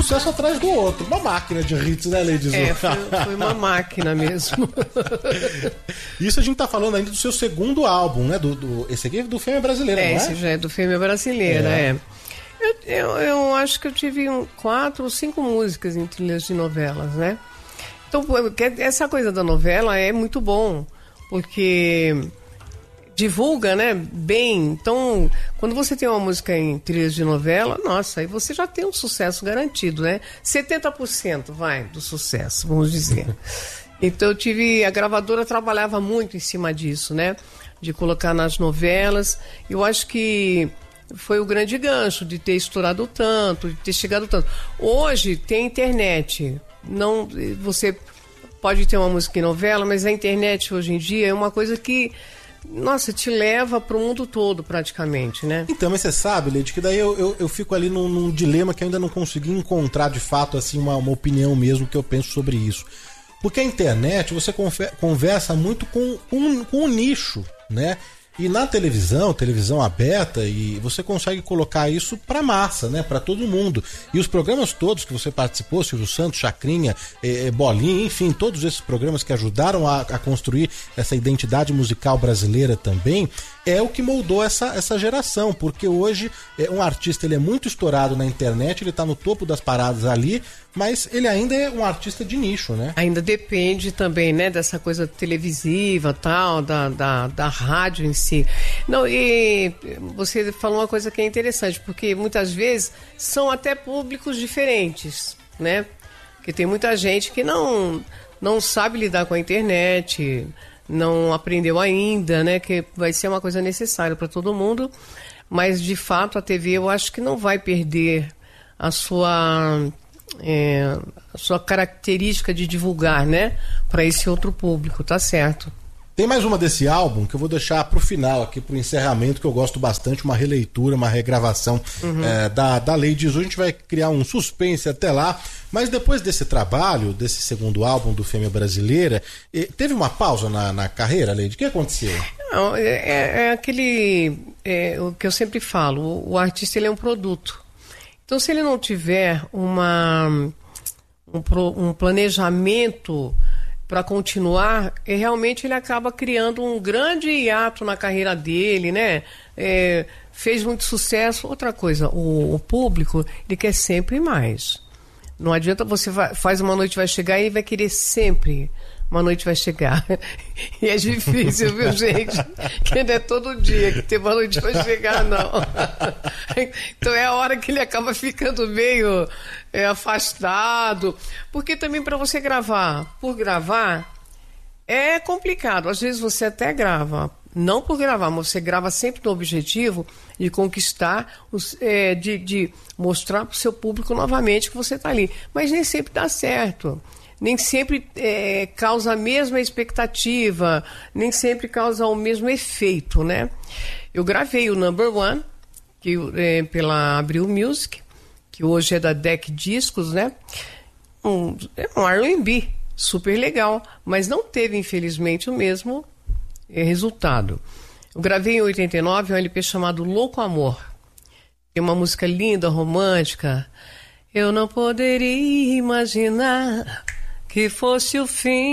sucesso atrás do outro. Uma máquina de hits, né, Lady Zu? Foi uma máquina mesmo. Isso a gente tá falando ainda do seu segundo álbum, né? Esse aqui é do Fêmea Brasileira, não é? Esse já é do Fêmea Brasileira, Eu acho que eu tive 4 ou 5 músicas em trilhas de novelas, né? Então, essa coisa da novela é muito bom, porque divulga, né, bem. Então, quando você tem uma música em trilhas de novela, nossa, aí você já tem um sucesso garantido, né? 70% do sucesso, vamos dizer. Então, a gravadora trabalhava muito em cima disso, né? De colocar nas novelas. Eu acho que foi o grande gancho de ter estourado tanto, de ter chegado tanto. Hoje tem internet. Não, você pode ter uma música em novela, mas a internet hoje em dia é uma coisa que, nossa, te leva para o mundo todo praticamente, né? Então, mas você sabe, Leide, que daí eu fico ali num dilema que ainda não consegui encontrar de fato assim uma opinião mesmo que eu penso sobre isso. Porque a internet, você conversa muito com o nicho, né? E na televisão aberta, e você consegue colocar isso pra massa, né? Pra todo mundo. E os programas todos que você participou, Silvio Santos, Chacrinha, Bolinha, enfim, todos esses programas que ajudaram a construir essa identidade musical brasileira também, é o que moldou essa geração. Porque hoje um artista ele é muito estourado na internet, ele tá no topo das paradas ali, mas ele ainda é um artista de nicho, né? Ainda depende também, né, dessa coisa televisiva, tal, da rádio em si. Não, e você falou uma coisa que é interessante, porque muitas vezes são até públicos diferentes, né? Porque tem muita gente que não sabe lidar com a internet, não aprendeu ainda, né? Que vai ser uma coisa necessária para todo mundo, mas de fato a TV eu acho que não vai perder a sua característica de divulgar, né, para esse outro público, tá certo. Tem mais uma desse álbum que eu vou deixar pro final aqui, pro encerramento, que eu gosto bastante, uma releitura, uma regravação da Lady Zu. A gente vai criar um suspense até lá, mas depois desse trabalho, desse segundo álbum do Fêmea Brasileira, teve uma pausa na carreira, Lady? O que aconteceu? Não, o que eu sempre falo, o artista ele é um produto. Então, se ele não tiver um planejamento para continuar, realmente ele acaba criando um grande hiato na carreira dele, né? Fez muito sucesso. Outra coisa, o público, ele quer sempre mais. Não adianta você faz uma noite vai chegar e vai querer sempre uma noite vai chegar. E é difícil, viu, gente? Que não é todo dia que tem uma noite vai chegar, não. Então é a hora que ele acaba ficando meio afastado. Porque também para você gravar, por gravar, é complicado. Às vezes você até grava, não por gravar, mas você grava sempre no objetivo de conquistar, de mostrar para o seu público novamente que você está ali. Mas nem sempre dá certo. Nem sempre causa a mesma expectativa, nem sempre causa o mesmo efeito, né? Eu gravei o Number One, pela Abril Music, que hoje é da Deck Discos, né? Um R&B, super legal, mas não teve, infelizmente, o mesmo resultado. Eu gravei em 89 um LP chamado Louco Amor, que é uma música linda, romântica. Eu não poderia imaginar que fosse o fim